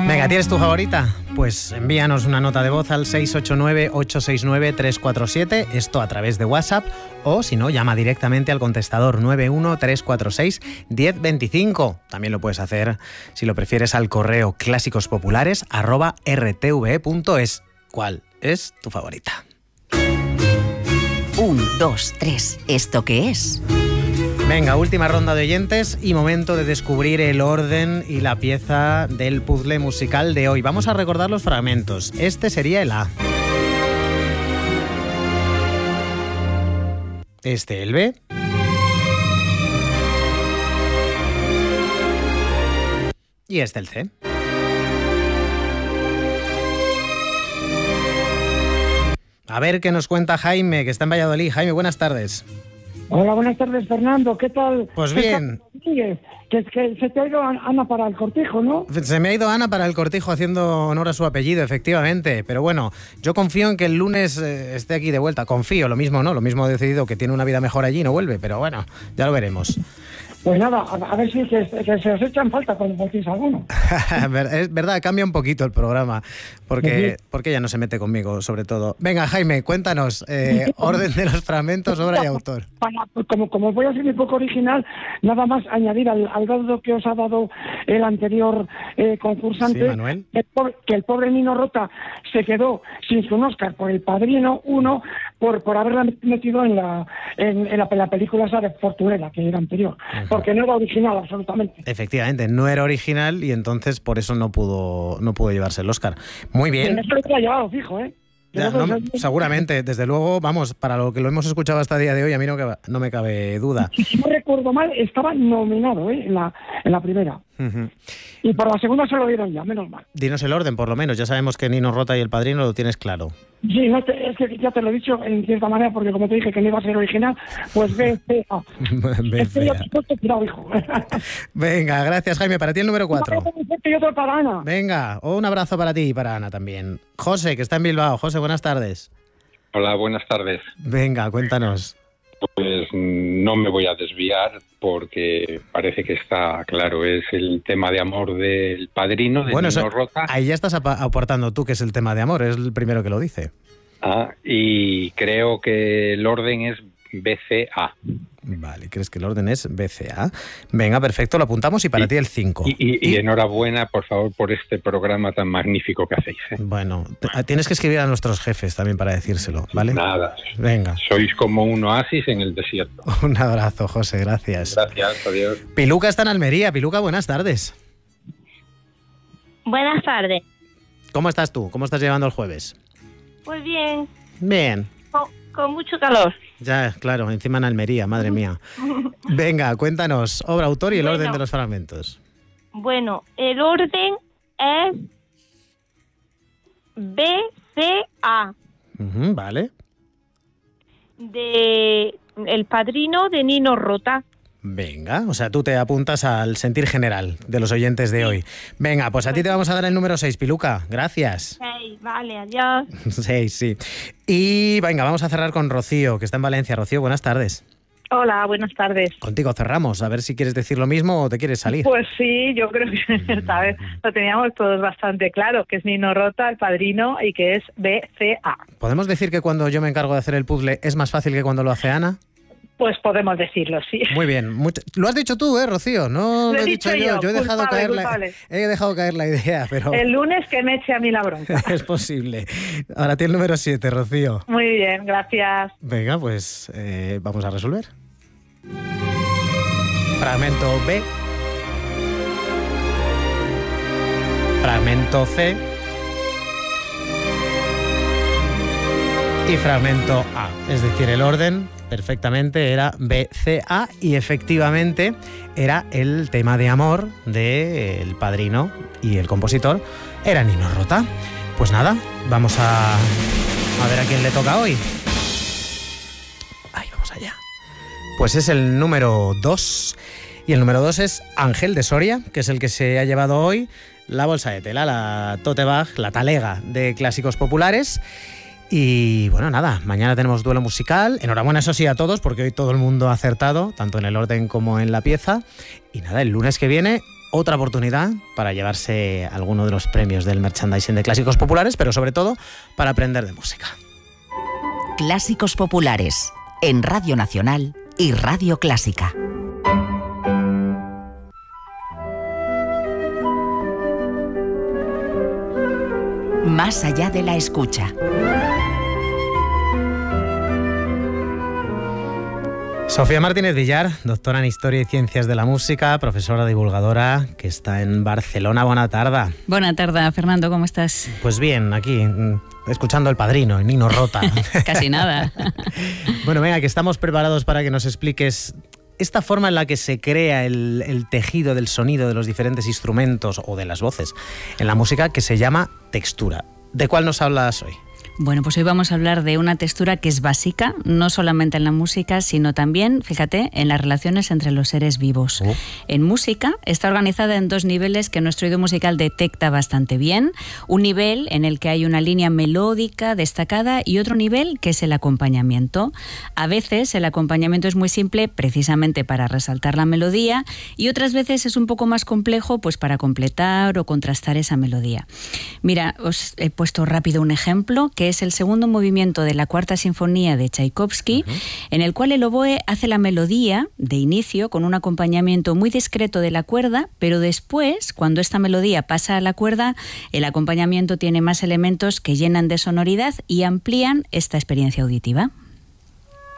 Venga, ¿tienes tu favorita? Pues envíanos una nota de voz al 689-869-347, esto a través de WhatsApp, o si no, llama directamente al contestador 913461025. También lo puedes hacer, si lo prefieres, al correo clásicosPopulares@rtve.es. ¿Cuál es tu favorita? 1, 2, 3. ¿Esto qué es? Venga, última ronda de oyentes y momento de descubrir el orden y la pieza del puzzle musical de hoy. Vamos a recordar los fragmentos. Este sería el A. Este el B. Y este el C. A ver qué nos cuenta Jaime, que está en Valladolid. Jaime, buenas tardes. Hola, buenas tardes, Fernando. ¿Qué tal? Pues bien. Que se te ha ido Ana para el Cortijo, ¿no? Se me ha ido Ana para el Cortijo haciendo honor a su apellido, efectivamente. Pero bueno, yo confío en que el lunes esté aquí de vuelta. Confío, lo mismo no. Lo mismo he decidido que tiene una vida mejor allí y no vuelve. Pero bueno, ya lo veremos. Pues nada, a ver si que se os echan falta cuando voltéis alguno. Es verdad, cambia un poquito el programa, porque ella no se mete conmigo, sobre todo. Venga, Jaime, cuéntanos, orden de los fragmentos, obra y autor. Como voy a ser un poco original, nada más añadir al dato que os ha dado el anterior concursante, sí, Manuel, que el pobre Nino Rota se quedó sin su Oscar por El Padrino 1 por haberla metido en la película esa de Fortunera, que era anterior. Porque no era original, absolutamente. Efectivamente, no era original y entonces por eso no pudo llevarse el Oscar. Muy bien. Pero esto lo ha llevado fijo, ¿eh? Ya, no, seguramente, desde luego, vamos, para lo que lo hemos escuchado hasta el día de hoy, a mí no me cabe duda. Si no recuerdo mal, estaba nominado en la primera. Uh-huh. Y por la segunda se lo dieron ya, menos mal. Dinos el orden, por lo menos. Ya sabemos que Nino Rota y El Padrino lo tienes claro. Sí, es que ya te lo he dicho en cierta manera, porque como te dije que no iba a ser original, pues BCA. Venga, gracias, Jaime. Para ti el número 4. Y otro para Ana. Venga, un abrazo para ti y para Ana también. José, que está en Bilbao. José, buenas tardes. Hola, buenas tardes. Venga, cuéntanos. Pues no me voy a desviar porque parece que está claro. Es el tema de amor del Padrino, de Nino Rota. Ahí ya estás aportando tú que es el tema de amor. Es el primero que lo dice. Y creo que el orden es BCA. Vale, ¿crees que el orden es BCA? Venga, perfecto, lo apuntamos y para ti el 5. Y enhorabuena, por favor, por este programa tan magnífico que hacéis. Bueno, tienes que escribir a nuestros jefes también para decírselo, ¿vale? Nada. Venga. Sois como un oasis en el desierto. Un abrazo, José, gracias. Gracias, adiós. Piluca está en Almería. Piluca, buenas tardes. Buenas tardes. ¿Cómo estás tú? ¿Cómo estás llevando el jueves? Pues bien. Bien. Con mucho calor. Ya, claro, encima en Almería, madre mía. Venga, cuéntanos, obra, autor y el orden de los fragmentos. Bueno, el orden es BCA. Vale. De El Padrino de Nino Rota. Venga, o sea, tú te apuntas al sentir general de los oyentes de hoy. Venga, pues a ti te vamos a dar el número 6, Piluca. Gracias. 6, vale, adiós. 6, sí. Y venga, vamos a cerrar con Rocío, que está en Valencia. Rocío, buenas tardes. Hola, buenas tardes. Contigo cerramos, a ver si quieres decir lo mismo o te quieres salir. Pues sí, yo creo que esta vez lo teníamos todos bastante claro, que es Nino Rota, El Padrino y que es BCA. ¿Podemos decir que cuando yo me encargo de hacer el puzzle es más fácil que cuando lo hace Ana? Pues podemos decirlo, sí. Muy bien. Lo has dicho tú, Rocío. No lo he dicho yo. Yo he dejado caer la idea, pero... El lunes que me eche a mí la bronca. Es posible. Ahora tiene el número 7, Rocío. Muy bien, gracias. Venga, pues vamos a resolver. Fragmento B. Fragmento C. Y fragmento A. Es decir, el orden perfectamente era BCA y efectivamente era el tema de amor del Padrino y el compositor era Nino Rota. Pues nada, vamos a ver a quién le toca hoy. Ahí vamos allá. Pues es el número 2 y el número 2 es Ángel de Soria, que es el que se ha llevado hoy la bolsa de tela, la tote bag, la talega de clásicos populares. Y bueno, nada, mañana tenemos duelo musical. Enhorabuena, eso sí, a todos, porque hoy todo el mundo ha acertado, tanto en el orden como en la pieza. Y nada, el lunes que viene, otra oportunidad para llevarse alguno de los premios del merchandising de Clásicos Populares, pero sobre todo para aprender de música. Clásicos Populares, en Radio Nacional y Radio Clásica. Más allá de la escucha. Sofía Martínez Villar, doctora en Historia y Ciencias de la Música, profesora divulgadora que está en Barcelona. Buena tarde. Buena tarde, Fernando, ¿cómo estás? Pues bien, aquí, escuchando El Padrino, el Nino Rota. Casi nada. Bueno, venga, que estamos preparados para que nos expliques esta forma en la que se crea el tejido del sonido de los diferentes instrumentos o de las voces en la música, que se llama textura. ¿De cuál nos hablas hoy? Bueno, pues hoy vamos a hablar de una textura que es básica, no solamente en la música, sino también, fíjate, en las relaciones entre los seres vivos. En música está organizada en dos niveles que nuestro oído musical detecta bastante bien. Un nivel en el que hay una línea melódica destacada y otro nivel que es el acompañamiento. A veces el acompañamiento es muy simple precisamente para resaltar la melodía y otras veces es un poco más complejo pues para completar o contrastar esa melodía. Mira, os he puesto rápido un ejemplo que es el segundo movimiento de la Cuarta Sinfonía de Tchaikovsky, en el cual el oboe hace la melodía de inicio con un acompañamiento muy discreto de la cuerda, pero después, cuando esta melodía pasa a la cuerda, el acompañamiento tiene más elementos que llenan de sonoridad y amplían esta experiencia auditiva.